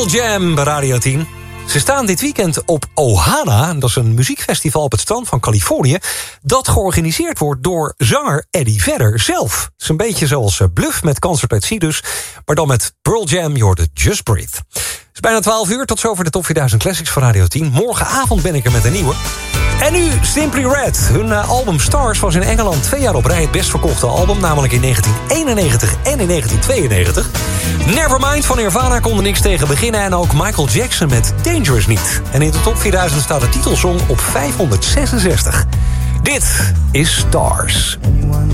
Pearl Jam bij Radio 10. Ze staan dit weekend op Ohana. Dat is een muziekfestival op het strand van Californië. Dat georganiseerd wordt door zanger Eddie Vedder zelf. Het is een beetje zoals Bluff met Concert at Sea dus. Maar dan met Pearl Jam, je hoorde Just Breathe. Het is bijna 12 uur, tot zover de Top 4000 Classics van Radio 10. Morgenavond ben ik er met een nieuwe. En nu Simply Red. Hun album Stars was in Engeland 2 jaar op rij het best verkochte album. Namelijk in 1991 en in 1992. Nevermind van Nirvana kon er niks tegen beginnen. En ook Michael Jackson met Dangerous niet. En in de Top 4000 staat de titelsong op 566. Dit is Stars.